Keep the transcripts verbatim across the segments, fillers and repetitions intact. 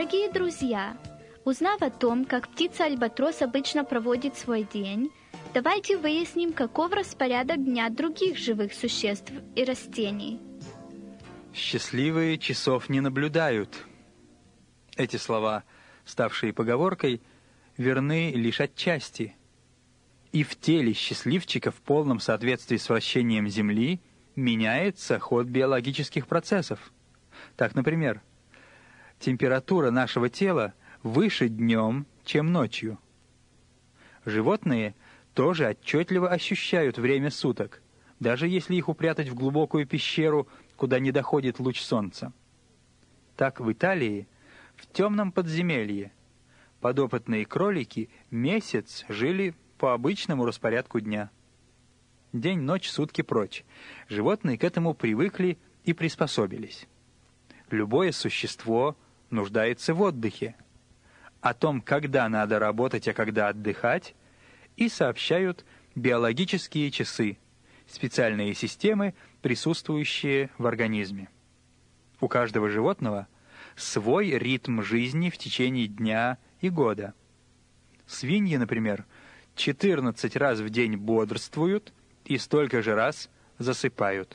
Дорогие друзья, узнав о том, как птица-альбатрос обычно проводит свой день, давайте выясним, каков распорядок дня других живых существ и растений. «Счастливые часов не наблюдают». Эти слова, ставшие поговоркой, верны лишь отчасти. И в теле счастливчика в полном соответствии с вращением Земли меняется ход биологических процессов. Так, например, температура нашего тела выше днем, чем ночью. Животные тоже отчетливо ощущают время суток, даже если их упрятать в глубокую пещеру, куда не доходит луч солнца. Так в Италии, в темном подземелье, подопытные кролики месяц жили по обычному распорядку дня. День, ночь, сутки прочь. Животные к этому привыкли и приспособились. Любое существо нуждается в отдыхе. О том, когда надо работать, а когда отдыхать, и сообщают биологические часы, специальные системы, присутствующие в организме. У каждого животного свой ритм жизни в течение дня и года. Свиньи, например, четырнадцать раз в день бодрствуют и столько же раз засыпают.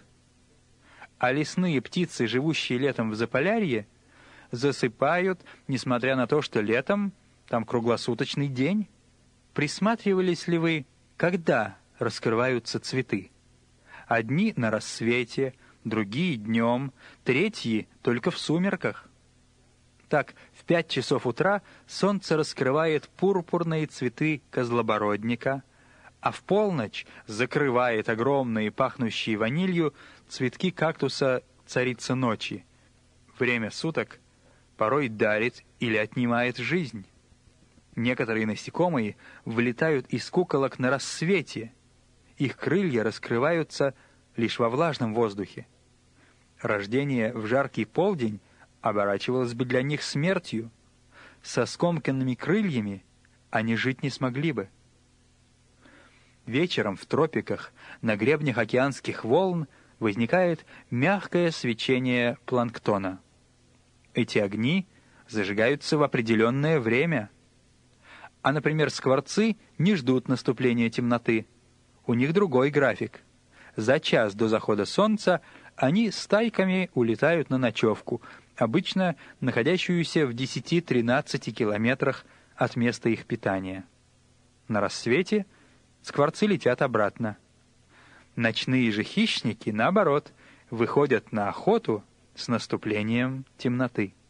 А лесные птицы, живущие летом в Заполярье, засыпают, несмотря на то, что летом там круглосуточный день. Присматривались ли вы, когда раскрываются цветы? Одни на рассвете, другие днем, третьи только в сумерках. Так, в пять часов утра солнце раскрывает пурпурные цветы козлобородника, а в полночь закрывает огромные, пахнущие ванилью, цветки кактуса царица ночи. Время суток порой дарит или отнимает жизнь. Некоторые насекомые вылетают из куколок на рассвете. Их крылья раскрываются лишь во влажном воздухе. Рождение в жаркий полдень оборачивалось бы для них смертью. Со скомканными крыльями они жить не смогли бы. Вечером в тропиках, на гребнях океанских волн, возникает мягкое свечение планктона. Эти огни зажигаются в определенное время. А, например, скворцы не ждут наступления темноты. У них другой график. За час до захода солнца они стайками улетают на ночевку, обычно находящуюся в десяти-тринадцати километрах от места их питания. На рассвете скворцы летят обратно. Ночные же хищники, наоборот, выходят на охоту с наступлением темноты.